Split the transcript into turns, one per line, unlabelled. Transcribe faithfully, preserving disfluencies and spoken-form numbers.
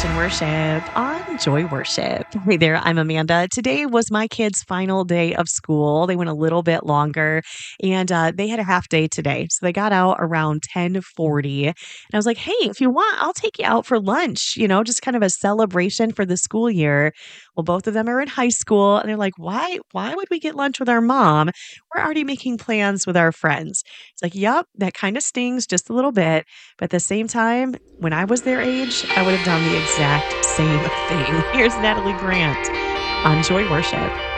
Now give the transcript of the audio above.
and Worship on Joy Worship. Hey there, I'm Amanda. Today was my kids' final day of school. They went a little bit longer and uh, they had a half day today. So they got out around ten forty. And I was like, hey, if you want, I'll take you out for lunch, you know, just kind of a celebration for the school year. Well, both of them are in high school and they're like, why, why would we get lunch with our mom? We're already making plans with our friends. It's like, yep, that kind of stings just a little bit. But at the same time, when I was their age, I would have done the exact same thing. Here's Natalie Grant on Joy Worship.